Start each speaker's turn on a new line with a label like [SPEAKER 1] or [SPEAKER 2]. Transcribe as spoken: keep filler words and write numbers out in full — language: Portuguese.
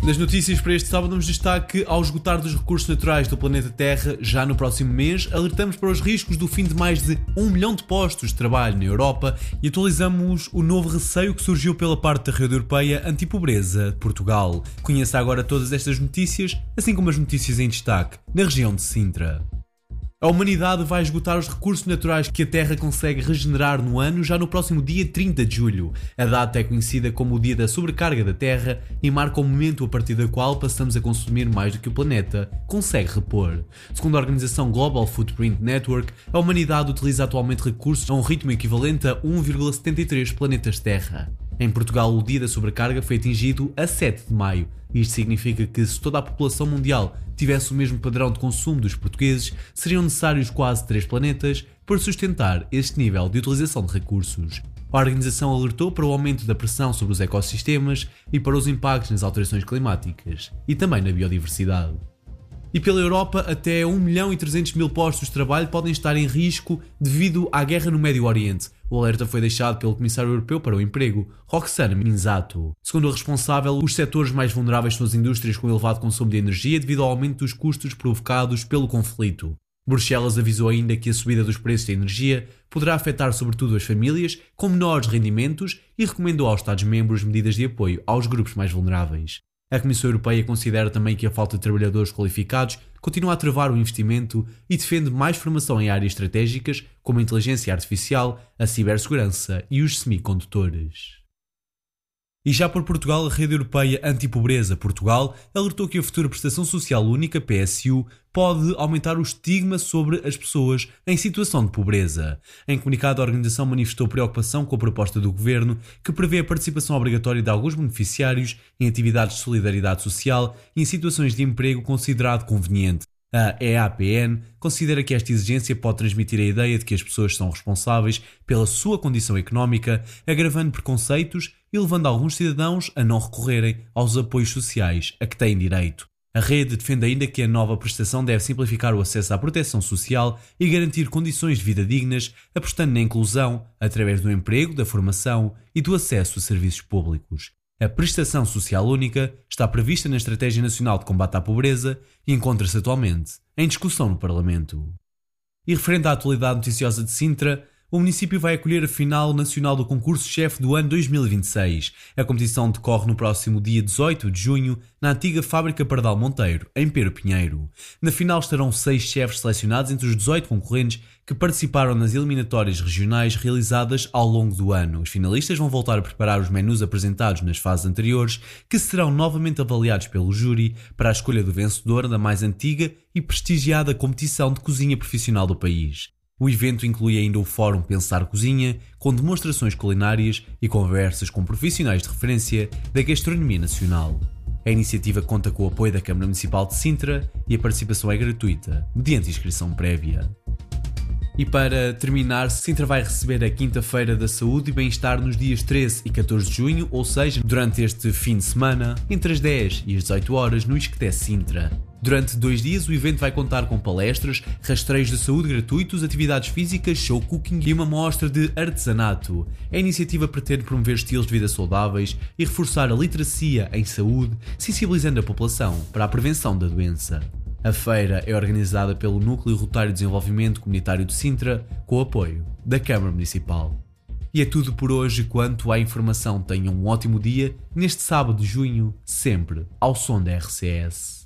[SPEAKER 1] Nas notícias para este sábado damos destaque ao esgotar dos recursos naturais do planeta Terra já no próximo mês, alertamos para os riscos do fim de mais de um milhão de postos de trabalho na Europa e atualizamos o novo receio que surgiu pela parte da rede europeia anti-pobreza de Portugal. Conheça agora todas estas notícias, assim como as notícias em destaque na região de Sintra. A humanidade vai esgotar os recursos naturais que a Terra consegue regenerar no ano já no próximo dia trinta de julho. A data é conhecida como o dia da sobrecarga da Terra e marca o momento a partir do qual passamos a consumir mais do que o planeta consegue repor. Segundo a organização Global Footprint Network, a humanidade utiliza atualmente recursos a um ritmo equivalente a um vírgula setenta e três planetas Terra. Em Portugal, o dia da sobrecarga foi atingido a sete de maio. Isto significa que, se toda a população mundial tivesse o mesmo padrão de consumo dos portugueses, seriam necessários quase três planetas para sustentar este nível de utilização de recursos. A organização alertou para o aumento da pressão sobre os ecossistemas e para os impactos nas alterações climáticas e também na biodiversidade. E pela Europa, até um milhão e trezentos mil postos de trabalho podem estar em risco devido à guerra no Médio Oriente. O alerta foi deixado pelo Comissário Europeu para o Emprego, Roxana Minzato. Segundo a responsável, os setores mais vulneráveis são as indústrias com elevado consumo de energia devido ao aumento dos custos provocados pelo conflito. Bruxelas avisou ainda que a subida dos preços da energia poderá afetar sobretudo as famílias com menores rendimentos e recomendou aos Estados-membros medidas de apoio aos grupos mais vulneráveis. A Comissão Europeia considera também que a falta de trabalhadores qualificados continua a travar o investimento e defende mais formação em áreas estratégicas como a inteligência artificial, a cibersegurança e os semicondutores. E já por Portugal, a Rede Europeia Anti-Pobreza Portugal alertou que a futura Prestação Social Única, P S U, pode aumentar o estigma sobre as pessoas em situação de pobreza. Em comunicado, a organização manifestou preocupação com a proposta do Governo, que prevê a participação obrigatória de alguns beneficiários em atividades de solidariedade social e em situações de emprego considerado conveniente. A E A P N considera que esta exigência pode transmitir a ideia de que as pessoas são responsáveis pela sua condição económica, agravando preconceitos e levando alguns cidadãos a não recorrerem aos apoios sociais a que têm direito. A rede defende ainda que a nova prestação deve simplificar o acesso à proteção social e garantir condições de vida dignas, apostando na inclusão através do emprego, da formação e do acesso a serviços públicos. A Prestação Social Única está prevista na Estratégia Nacional de Combate à Pobreza e encontra-se atualmente em discussão no Parlamento. E referente à atualidade noticiosa de Sintra, o município vai acolher a final nacional do concurso-chefe do ano dois mil e vinte e seis. A competição decorre no próximo dia dezoito de junho, na antiga Fábrica Pardal Monteiro, em Pero Pinheiro. Na final estarão seis chefes selecionados entre os dezoito concorrentes que participaram nas eliminatórias regionais realizadas ao longo do ano. Os finalistas vão voltar a preparar os menus apresentados nas fases anteriores, que serão novamente avaliados pelo júri para a escolha do vencedor da mais antiga e prestigiada competição de cozinha profissional do país. O evento inclui ainda o Fórum Pensar Cozinha, com demonstrações culinárias e conversas com profissionais de referência da gastronomia nacional. A iniciativa conta com o apoio da Câmara Municipal de Sintra e a participação é gratuita, mediante inscrição prévia. E para terminar, Sintra vai receber a Quinta-feira da Saúde e Bem-Estar nos dias treze e catorze de junho, ou seja, durante este fim de semana, entre as dez e as dezoito horas, no Isqueté Sintra. Durante dois dias, o evento vai contar com palestras, rastreios de saúde gratuitos, atividades físicas, show cooking e uma mostra de artesanato. A iniciativa pretende promover estilos de vida saudáveis e reforçar a literacia em saúde, sensibilizando a população para a prevenção da doença. A feira é organizada pelo Núcleo Rotário de Desenvolvimento Comunitário de Sintra, com o apoio da Câmara Municipal. E é tudo por hoje quanto à informação. Tenham um ótimo dia, neste sábado de junho, sempre ao som da R C S.